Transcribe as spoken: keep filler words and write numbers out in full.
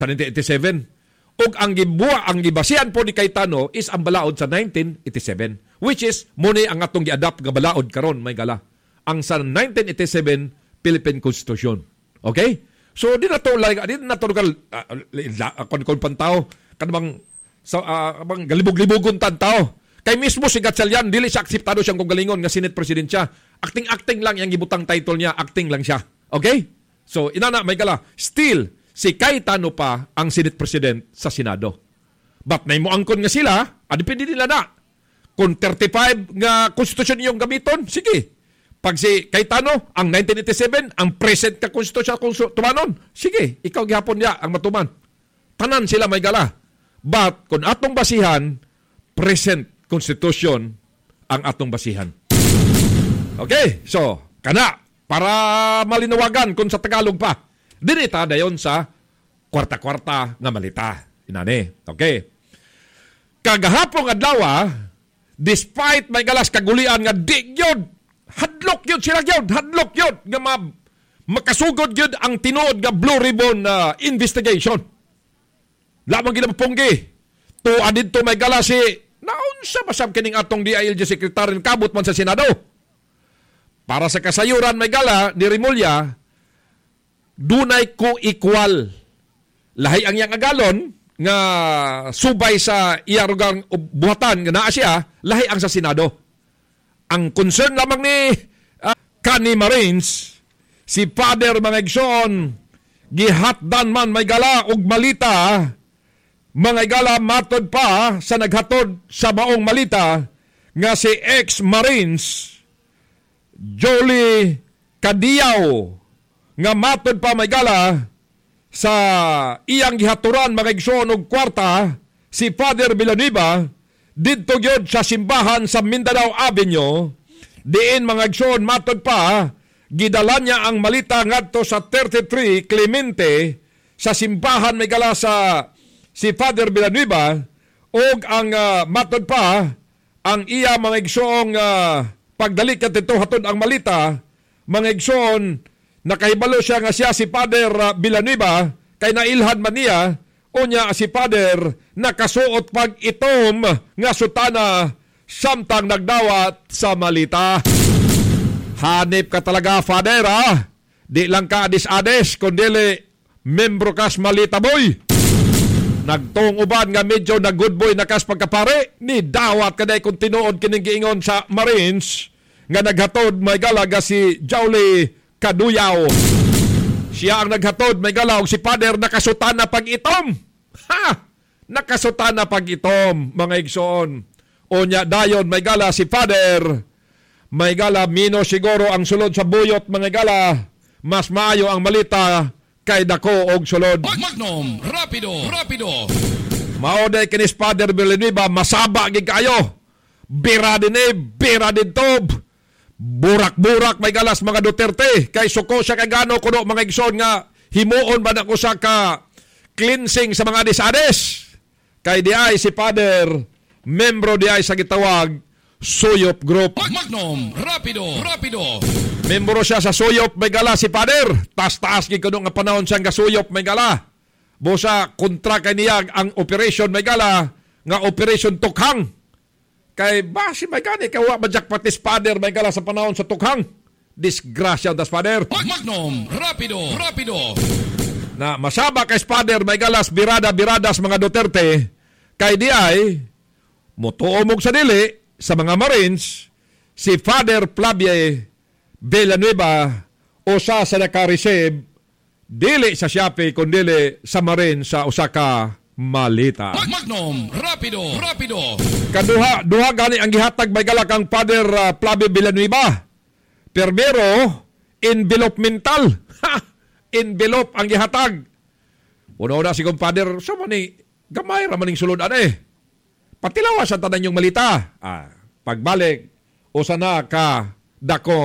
sa nineteen eighty-seven. Ug ang gibuwa, ang gibasihan po ni Cayetano is ang balaod sa nineteen eighty-seven, which is muni ang atong gi-adapt nga balaod karon may gala. Ang sa nineteen eighty-seven Philippine Constitution. Okay? So di na to like di na to kal uh, kon kon pantao kanang sa uh, bang galibog-libogon tan tao. Kay mismo si Gatchalian dili siya akseptado siyang kung galingon nga Senate President siya. Acting-acting lang yang gibutang title niya, acting lang siya. Okay? So inana may gala. Still si Cayetano pa ang Senate President sa Senado. But may moangkon nga sila, adipindi nila na. Kung thirty-five nga konstitusyon iyong gamiton, sige. Pag si Cayetano, ang nineteen eighty-seven, ang present ka konstitusyon kung tumanon, sige, ikaw gihapon niya ang matuman. Tanan sila may gala. But kung atong basihan, present konstitusyon ang atong basihan. Okay, so, kana, para malinawagan kung sa Tagalog pa, dinita dayon sa kwarta-kwarta nga malita. Inani. Okay. Kagahapong adlaw, despite may galas kagulian nga di yun, hadlok yun sila yun, hadlok yun, nga ma- makasugod yun ang tinuod nga Blue Ribbon uh, investigation. Lamang ginapunggi. Tuan dito may galas si, naunsa masab kining atong D I L G Secretary kabot man sa Senado. Para sa kasayuran may gala ni Remulla, dunay ko equal. Lahi ang yang agalon nga subay sa iyarugang buhatan nga naa siya, lahi ang sa Senado. Ang concern lamang ni uh, Connie Marines, si Father Mangegson, gihatdan man may gala og malita, mga gala matod pa sa naghatod sa maong malita nga si ex-Marines Jolie Cadiao nga matod pa may gala sa iyang gihaturan mga igsoon og kwarta si Father Villanueva didto gyud sa simbahan sa Mindanao Avenue diin mga igsoon matod pa gidala niya ang malita ngadto sa thirty-three Clemente sa simbahan may gala sa si Father Villanueva og ang uh, matod pa ang iya mga igsoong uh, pagdali kadto hatod ang malita mga igsoon nakahibalo siya nga siya si Father uh, Villanueva kay nailhan man niya o niya si Father nakasuot pag itom nga sutana samtang nagdawat sa malita. Hanip ka talaga Father ha? Di lang ka adis-adis kundi membro kas malita boy. Nagtong uban nga medyo na good boy nakas pagkapare ni dawat kaday kung tinuod kining giingon sa Marines nga naghatod may galaga si Jolie Cadiao. Siya ang naghatod may galaw si Father nakasutan na pag-itom. Ha! Nakasutan na pag-itom mga igsoon. O nya dayon may gala si Father may gala mino siguro ang sulod sa buyot mga gala mas maayo ang malita kay dako og sulod. Magnum, rapido, rapido. Maoday kinis Father Villanueva masaba gid kayo. Bira din eh, bira din tob. Burak-burak may galas mga Duterte kay suko siya kay gano kuno mga igsoon nga himuon ba nako sa ka cleansing sa mga adis-adis. Kay di ay si Father membro di ay sa gitawag Suyop Group. Magnum, rapido, rapido. Membro siya sa Suyop may gala si Father. Tas-taas gid kuno nga panahon siyang gasuyop may gala. Busa kontra kay niya ang operation may gala nga operation Tukhang. Kay basi may gani kay wa jackpot is Father may gala sa panahon sa Tukhang. Disgrasya das Father. Magnum, rapido, rapido. Na masaba kay Father may galas birada-biradas mga Duterte kay di ay motuomog sa dili sa mga Marines si Father Flavie Villanueva o sa sa naka-receive dili sa Siapi kundi sa Marines sa Osaka malita. Magnum, rapido, rapido. Kaduha, duha gani ang gihatag may galakang Father uh, Flavie Villanueva. Primero, envelopmental. Ha! Envelope ang gihatag. Una-una si Father, sa mani, gamay ramaning sulod ane. Patilawa sa tanan yung malita. Ah, pagbalik, o sana ka dako